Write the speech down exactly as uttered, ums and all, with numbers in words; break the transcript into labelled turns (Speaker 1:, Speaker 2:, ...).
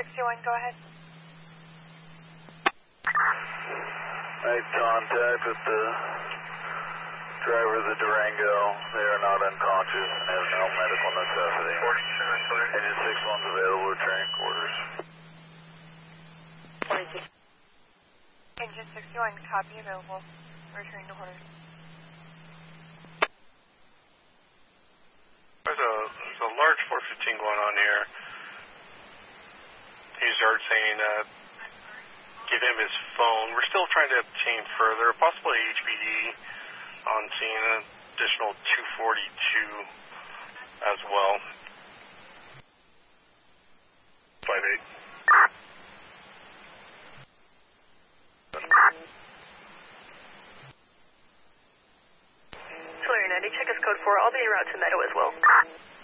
Speaker 1: sixty-one, go ahead.
Speaker 2: Made contact with the driver of the Durango. They are not unconscious and have no medical necessity. Engine six one's available, returning quarters.
Speaker 1: Engine sixty-one, copy available. Returning to quarters.
Speaker 3: There's a, there's a large four fifteen going on here. He started saying, uh, give him his phone. We're still trying to obtain further, possibly H P D on scene, an additional two forty-two as well. five eight.
Speaker 1: Clear ninety, check us code four. I'll be en route to Meadow as well.